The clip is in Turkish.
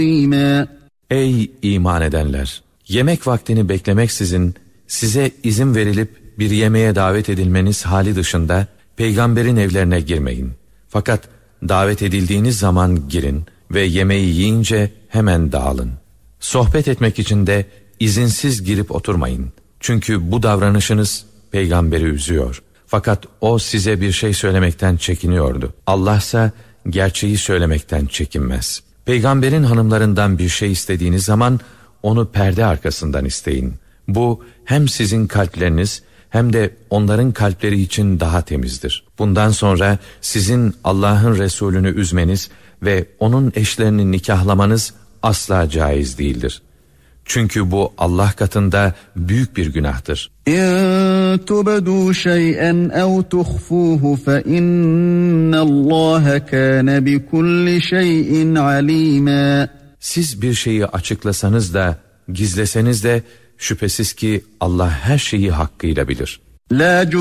Ey iman edenler! Yemek vaktini beklemeksizin size izin verilip bir yemeğe davet edilmeniz hali dışında peygamberin evlerine girmeyin. Fakat davet edildiğiniz zaman girin ve yemeği yiyince hemen dağılın. Sohbet etmek için de izinsiz girip oturmayın. Çünkü bu davranışınız peygamberi üzüyor. Fakat o size bir şey söylemekten çekiniyordu. Allah ise gerçeği söylemekten çekinmez. Peygamberin hanımlarından bir şey istediğiniz zaman onu perde arkasından isteyin. Bu hem sizin kalpleriniz hem de onların kalpleri için daha temizdir. Bundan sonra sizin Allah'ın Resulünü üzmeniz ve onun eşlerini nikahlamanız asla caiz değildir. Çünkü bu Allah katında büyük bir günahtır. İn tubdu şey'en ev tuhfuhu fe innallâhe kâne bikulli şey'in alîmâ. Siz bir şeyi açıklasanız da gizleseniz de şüphesiz ki Allah her şeyi hakkıyla bilir.